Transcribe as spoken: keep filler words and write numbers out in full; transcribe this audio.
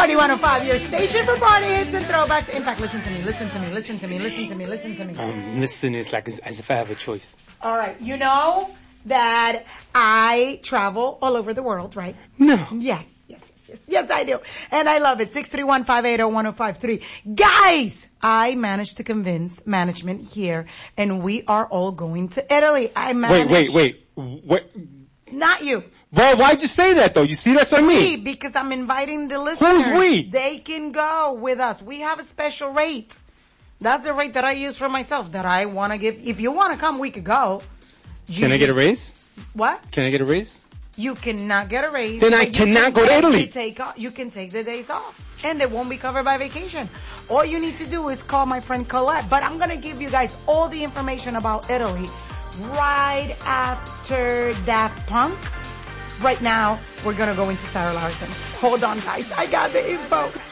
Party one oh five, your station for party hits and throwbacks. In fact, listen to me, listen to me, listen to me, listen to me, listen to me. Um, listen is like as, as if I have a choice. All right, you know that I travel all over the world, right? No. Yes, yes, yes, yes, yes, I do. And I love it. six three one, five eight zero, one zero five three. Guys, I managed to convince management here, and we are all going to Italy. I managed... Wait, wait, wait. Wait. Not you. Well, why'd you say that, though? You see, that's on me. We, because I'm inviting the listeners. Who's we? They can go with us. We have a special rate. That's the rate that I use for myself, that I want to give. If you want to come, we could go. You Can I get a just- raise? What? Can I get a raise? You cannot get a raise. Then I but you cannot can go to take Italy. the Take off, you can take the days off. And they won't be covered by vacation. All you need to do is call my friend Colette. But I'm going to give you guys all the information about Italy right after Daft Punk. Right now, we're going to go into Sarah Larson. Hold on, guys. I got the info.